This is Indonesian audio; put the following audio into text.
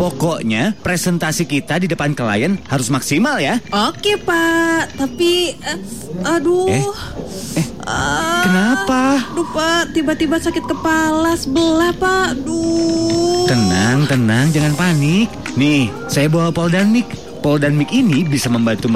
Pokoknya presentasi kita di depan klien harus maksimal ya. Oke Pak, tapi aduh. Kenapa? Aduh Pak, tiba-tiba sakit kepala sebelah Pak. Aduh. Tenang, jangan panik. Nih, saya bawa Poldanmik. Poldanmik ini bisa membantu